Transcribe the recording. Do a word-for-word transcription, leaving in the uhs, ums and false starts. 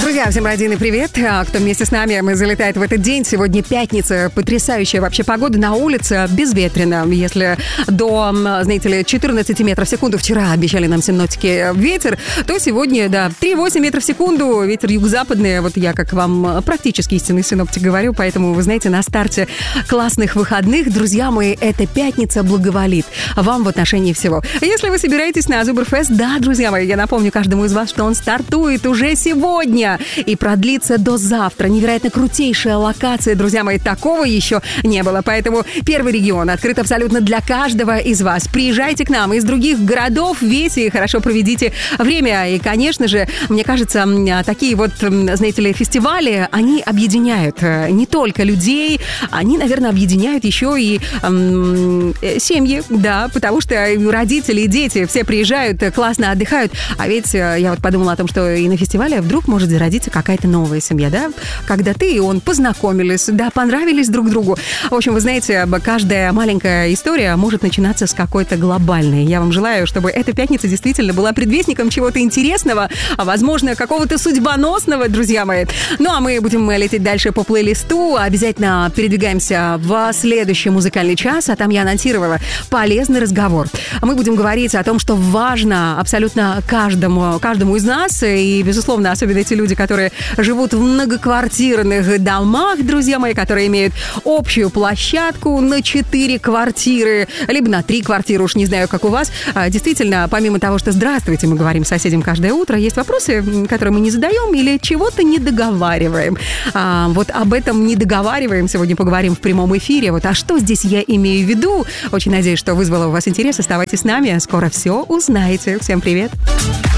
Друзья, всем родины привет. Кто вместе с нами, мы залетает в этот день. Сегодня пятница, потрясающая вообще погода на улице, безветренно. Если до, знаете ли, четырнадцать метров в секунду вчера обещали нам синоптики ветер, то сегодня, да, три целых восемь метров в секунду, ветер юго-западный. Вот я, как вам практически истинный синоптик, говорю, поэтому, вы знаете, на старте классных выходных, друзья мои, эта пятница благоволит вам в отношении всего. Если вы собираетесь на Зуберфест, да, друзья мои, я напомню каждому из вас, что он стартует уже сегодня и продлится до завтра. Невероятно крутейшая локация, друзья мои, такого еще не было. Поэтому первый регион открыт абсолютно для каждого из вас. Приезжайте к нам из других городов, весело и хорошо проведите время. И, конечно же, мне кажется, такие вот, знаете ли, фестивали, они объединяют не только людей, они, наверное, объединяют еще и эм, семьи, да, потому что родители и дети все приезжают, классно отдыхают. А ведь я вот подумала о том, что и на фестивале вдруг может зародиться какая-то новая семья, да, когда ты и он познакомились, да, понравились друг другу. В общем, вы знаете, каждая маленькая история может начинаться с какой-то глобальной. Я вам желаю, чтобы эта пятница действительно была предвестником чего-то интересного, а, возможно, какого-то судьбоносного, друзья мои. Ну, а мы будем лететь дальше по плейлисту. Обязательно передвигаемся в следующий музыкальный час, а там я анонсировала полезный разговор. Мы будем говорить о том, что важно абсолютно каждому, каждому из нас, и, безусловно, особенно эти люди, которые живут в многоквартирных домах, друзья мои, которые имеют общую площадку на четыре квартиры, либо на три квартиры, уж не знаю, как у вас. Действительно, помимо того, что «здравствуйте», мы говорим соседям каждое утро, есть вопросы, которые мы не задаем или чего-то не договариваем. А, вот об этом не договариваем сегодня поговорим в прямом эфире. Вот, а что здесь я имею в виду? Очень надеюсь, что вызвало у вас интерес. Оставайтесь с нами, скоро все узнаете. Всем привет!